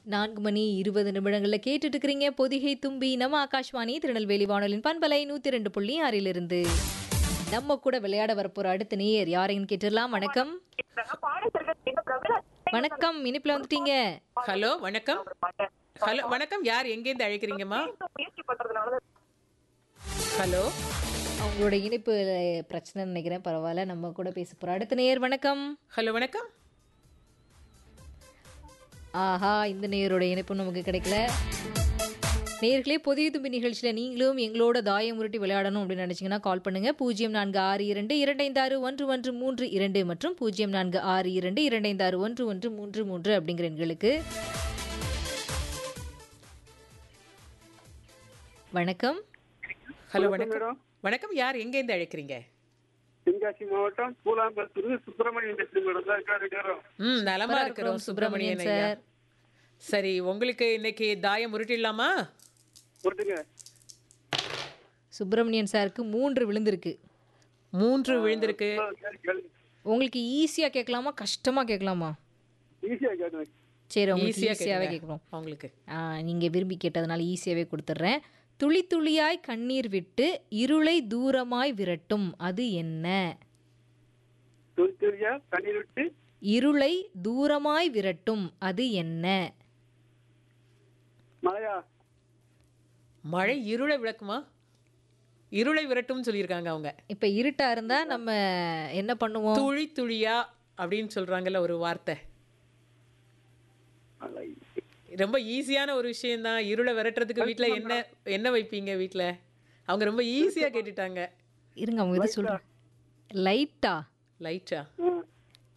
4 மணி 20 நிமிடங்கள்ல கேட்டுட்டு இருக்கிறீங்க பொதிகை தும்பி நம்ம ஆகாஷ்வாணி திருநெல்வேலி வானொலியின் பண்பலை 102.6 நம்ம கூட விளையாட வரப்போற அடுத்த நேயர் யாரையும் கேட்டுடலாம். வணக்கம். வணக்கம், இனிப்புல வந்துட்டீங்க. ஹலோ வணக்கம். ஹலோ வணக்கம், யார் எங்கேருந்து அழைக்கிறீங்கம்மா? ஹலோ, அவங்களோட இனிப்பு பிரச்சனை நினைக்கிறேன், பரவாயில்ல. நம்ம கூட பேச போற அடுத்த நேயர். வணக்கம். ஹலோ வணக்கம். ஆஹா, இந்த நேயரோட இணைப்பு நமக்கு கிடைக்கல. நேயர்களே, பொதிகை தும்பி நிகழ்ச்சியில் நீங்களும் எங்களோட தாயம் உருட்டி விளையாடணும் அப்படின்னு நினச்சிங்கன்னா கால் பண்ணுங்கள். 0462256113 மற்றும் 0462256133 அப்படிங்கிற எண்களுக்கு. வணக்கம். ஹலோ வணக்கம். வணக்கம், யார் எங்கேருந்து அழைக்கிறீங்க? தென்காசி மாவட்டம் பூலாம்பத்தூர் சுப்பிரமணியன் நலமா இருக்கிறோம் சுப்பிரமணியன் சார். சரி, உங்களுக்கு இன்னைக்கு தாயம் உருட்டிடலாமா? சுப்பிரமணியன் சாருக்கு 3 விழுந்திருக்கு. 3 விழுந்திருக்கு. உங்களுக்கு ஈஸியா கேட்கலாமா, கஷ்டமா கேட்கலாமா? சரி, உங்களுக்கு ஈஸியாவே கேட்கணும். உங்களுக்கு நீங்க விரும்பி கேட்டதுனால ஈஸியாவே கொடுத்துட்றேன். துளி துளியாய் கண்ணீர் விட்டு இருளை தூரமாய் விரட்டும் அது என்ன? இருளை தூரமாய் விரட்டும் அது என்ன? மழை இருளை விளக்குமா? இருளை விரட்டும் சொல்லியிருக்காங்க அவங்க. இப்ப இருட்டா இருந்தா நம்ம என்ன பண்ணுவோம்? துளி துளியா அப்படின்னு சொல்றாங்கல்ல ஒரு வார்த்தை. ரொம்ப ஈஸியான ஒரு விஷயம் தான். இருளை விரட்டுறதுக்கு வீட்டில் என்ன வைப்பீங்க? வீட்டில் அவங்க ரொம்ப ஈஸியாக கேட்டுட்டாங்க. இருங்க, அவங்க எது சொல்றாங்க? லைட்டா? லைட்டா?